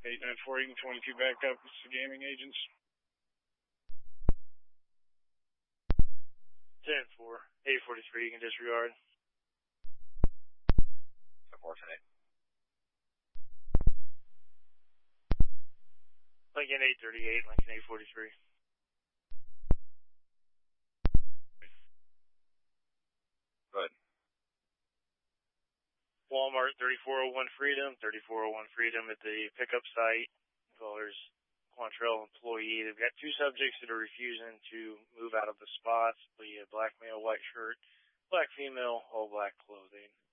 894, Eaton 22 back up. It's the gaming agents. 10-4, 843, you can disregard. 410. Lincoln 838, Lincoln 843. Good. Walmart 3401 Freedom, 3401 Freedom at the pickup site. Callers Quantrell employee. They've got two subjects that are refusing to move out of the spots. The black male, white shirt, black female, all black clothing.